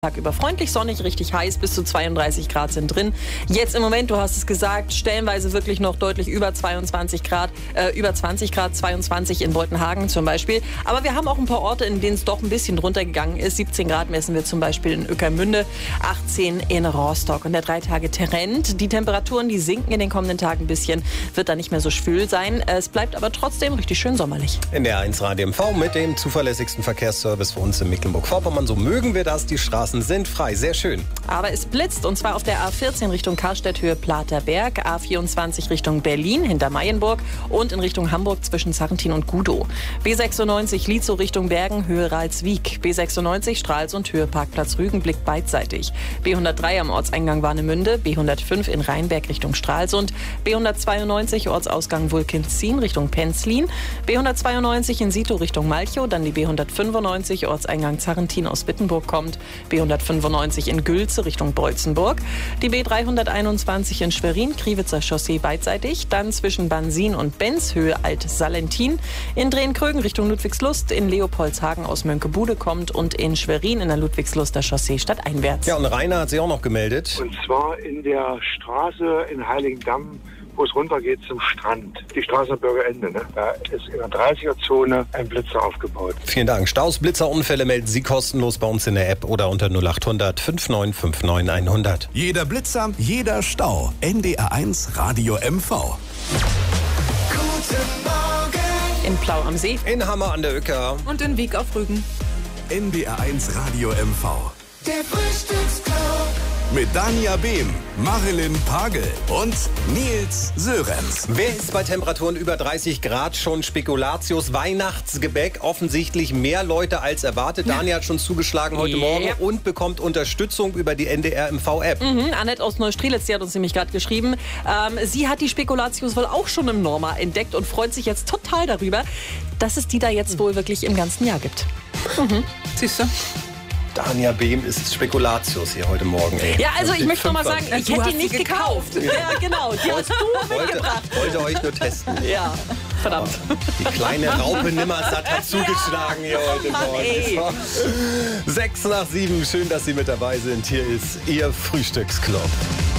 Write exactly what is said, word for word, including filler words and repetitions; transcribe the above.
Tag über freundlich, sonnig, richtig heiß, bis zu zweiunddreißig Grad sind drin. Jetzt im Moment, du hast es gesagt, stellenweise wirklich noch deutlich über zweiundzwanzig Grad, äh, über zwanzig Grad, zweiundzwanzig in Boltenhagen zum Beispiel. Aber wir haben auch ein paar Orte, in denen es doch ein bisschen drunter gegangen ist. siebzehn Grad messen wir zum Beispiel in Ueckermünde, achtzehn in Rostock. Und der Drei-Tage-Trend, die Temperaturen, die sinken in den kommenden Tagen ein bisschen, wird da nicht mehr so schwül sein. Es bleibt aber trotzdem richtig schön sommerlich. In der eins Radio M V mit dem zuverlässigsten Verkehrsservice für uns in Mecklenburg-Vorpommern. So mögen wir das, die Straßen sind frei, sehr schön. Aber es blitzt, und zwar auf der A vierzehn Richtung Karstädt, Höhe Platerberg, A vierundzwanzig Richtung Berlin hinter Mayenburg und in Richtung Hamburg zwischen Sarrentin und Gudow. B sechsundneunzig Lietzow Richtung Bergen, Höhe Ralswiek. B sechsundneunzig Stralsund, Höhe Parkplatz Rügen, blickt beidseitig. B hundertdrei am Ortseingang Warnemünde, B hundertfünf in Rheinberg Richtung Stralsund, B hundertzweiundneunzig Ortsausgang Wulkinszin Richtung Penzlin, B hundertzweiundneunzig in Sito Richtung Malchow, dann die B hundertfünfundneunzig Ortseingang Zarrentin aus Wittenburg kommt, B hundertfünfundneunzig in Gülze Richtung Beutzenburg, die B dreihunderteinundzwanzig in Schwerin, Kriwitzer Chaussee beidseitig, dann zwischen Bansin und Benz, Höhe Alt-Salentin, in Drehn-Krögen Richtung Ludwigslust, in Leopoldshagen aus Mönckebude kommt und in Schwerin in der Ludwigsluster Chaussee stadteinwärts. Ja, und Rainer hat sich auch noch gemeldet. Und zwar in der Straße in Heiligendamm, wo es runtergeht zum Strand. Die Straße am Bürgerende, ne? Da ist in der dreißiger-Zone ein Blitzer aufgebaut. Vielen Dank. Staus, Blitzer, Unfälle melden Sie kostenlos bei uns in der App oder unter null acht hundert fünfundneunzig neunundfünfzig hundert. Jeder Blitzer, jeder Stau. N D R eins Radio M V. Guten Morgen. In Plau am See. In Hammer an der Uecker. Und in Wieg auf Rügen. N D R eins Radio M V. Der Frühstücksclub. Mit Dania Behm, Marilyn Pagel und Nils Sörenz. Wer isst bei Temperaturen über dreißig Grad schon Spekulatius Weihnachtsgebäck? Offensichtlich mehr Leute als erwartet. Dania hat schon zugeschlagen heute Yeah. Morgen und bekommt Unterstützung über die N D R M V-App. Mhm, Annette aus Neustrelitz, die hat uns nämlich gerade geschrieben. Ähm, sie hat die Spekulatius wohl auch schon im Norma entdeckt und freut sich jetzt total darüber, dass es die da jetzt wohl wirklich im ganzen Jahr gibt. Mhm. Siehst du? Dania Behm isst Spekulatius hier heute Morgen. Ey. Ja, also ich Den möchte noch mal Fünfer. sagen, ich Du hätte hast die nicht sie gekauft. gekauft. Ja, genau, die hast du wollte, mitgebracht. wollte euch nur testen. Ja, verdammt. Die kleine Raupe Nimmersatt hat zugeschlagen hier heute Mann, ey. Morgen. Sechs nach sieben, schön, dass Sie mit dabei sind. Hier ist Ihr Frühstücksclub.